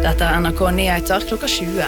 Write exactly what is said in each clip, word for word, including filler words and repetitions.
Dette er N R K Nyheter klokka tjue.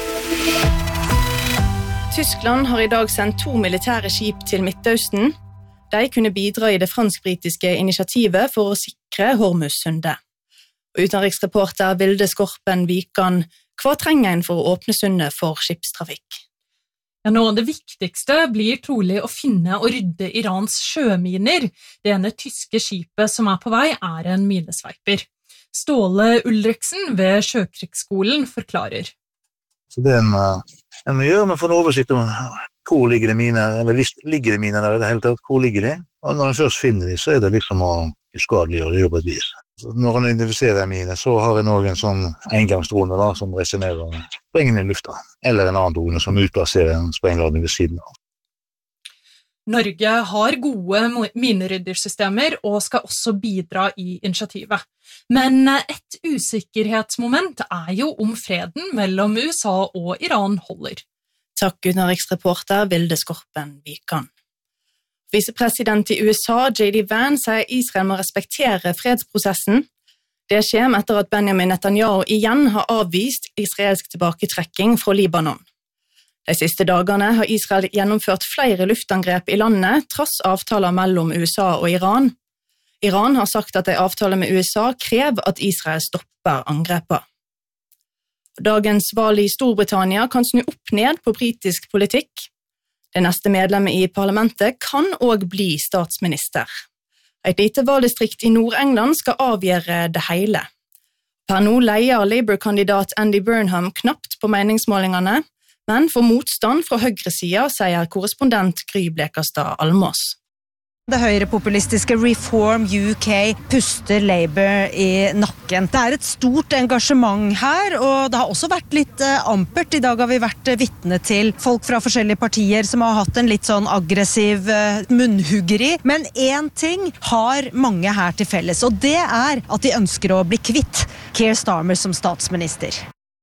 Tyskland har i dag sendt to militære skip til Midtøsten. De kunne bidra i det fransk-britiske initiativet for å sikre Hormuzsundet. Utenriksreporter Vilde Skorpen Vikan, hva trenger en for å åpne sundet for skipstrafikk? Ja, noe av det viktigste blir trolig å finne og rydde Irans sjøminer. Det ene tyske skipet som er på vei er en minesveiper. Ståle Ulriksen ved Sjøkrigsskolen forklarer. Så det en, en må gjøre med å få en oversikt om hvor ligger det miner, eller ligger det miner der i det hele tatt, hvor ligger de? Og når en først finner de, så er det liksom å uskadeliggjøre det på et vis. Så når en identifiserer en mine, så har en også en sånn engangsdrone da, som resonerer sprengende i lufta, eller en annen drone som utplasserer en sprengladning ved siden av. Norge har gode mineryddersystemer og skal også bidra i initiativet. Men et usikkerhetsmoment er jo om freden mellom U S A og Iran holder. Takk, utenriksreporter Vilde Skorpen Vikan. Visepresident i U S A, J D Vance, sier Israel må respektere fredsprosessen. Det skjer etter at Benjamin Netanyahu igjen har avvist israelsk tilbaketrekking fra Libanon. De siste dagene har Israel gjennomført flere luftangrep i landet, trass avtaler mellom U S A og Iran. Iran har sagt at en avtale med U S A krever at Israel stopper angrepet. Dagens valg i Storbritannia kan snu opp ned på britisk politikk. Det neste medlemmet i parlamentet kan også bli statsminister. Et lite valgdistrikt i Nord-England skal avgjøre det hele. Per nå leier Labour-kandidat Andy Burnham knapt på meningsmålingene, men får motstand fra høyresida, sier korrespondent Gry Blekastad Almås. Det høyrepopulistiske Reform U K puster Labour i nakken. Det er et stort engasjement her, og det har også vært litt ampert. I dag har vi vært vitne til folk fra forskjellige partier som har hatt en litt sånn aggressiv munnhuggeri. Men en ting har mange her til felles, og det er at de ønsker å bli kvitt Keir Starmer som statsminister.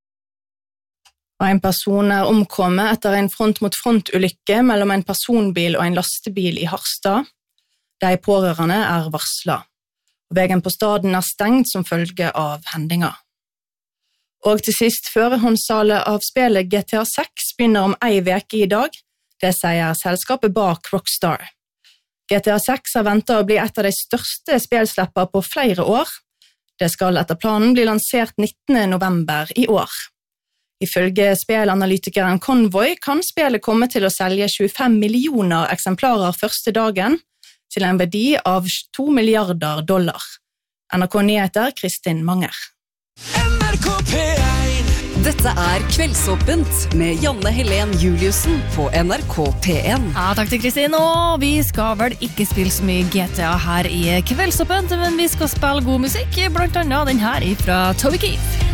En person er omkommet etter en front-mot-front-ulykke mellom en personbil og en lastebil i Harstad. De pårørende er varslet. Veien på staden er stengt som følge av hendinga. Og til sist, førehåndssalget av spillet G T A seks begynner om ei veke i dag. Det sier selskapet bak Rockstar. G T A seks har ventet å bli et av de største spillslepper på flere år. Det skal etter planen bli lansert nittende november i år. Ifølge spillanalytikeren Convoy kan spillet komme til å selge tjuefem millioner eksemplarer første dagen, til en verdi av to milliarder dollar. N R K Nyheter, Kristin Manger. N R K P én. Dette er Kveldsåpent med Janne Helen Juliussen på N R K P én. Ja, takk til Kristin, og vi skal vel ikke spille så mye G T A her i Kveldsåpent, men vi skal spille god musikk, blant annet den her fra Toby Keith.